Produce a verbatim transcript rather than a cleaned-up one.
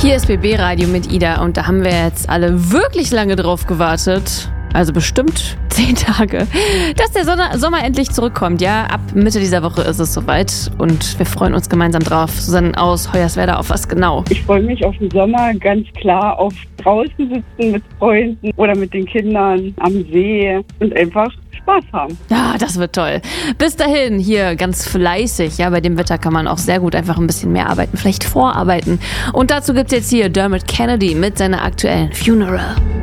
Hier ist B B Radio mit Ida und da haben wir jetzt alle wirklich lange drauf gewartet. Also bestimmt zehn Tage, dass der Sonne, Sommer endlich zurückkommt. Ja, ab Mitte dieser Woche ist es soweit und wir freuen uns gemeinsam drauf. Susanne aus Hoyerswerda, auf was genau? Ich freue mich auf den Sommer, ganz klar auf draußen sitzen mit Freunden oder mit den Kindern am See und einfach Spaß haben. Ja, das wird toll. Bis dahin hier ganz fleißig. Ja, bei dem Wetter kann man auch sehr gut einfach ein bisschen mehr arbeiten, vielleicht vorarbeiten. Und dazu gibt's jetzt hier Dermot Kennedy mit seiner aktuellen Funeral.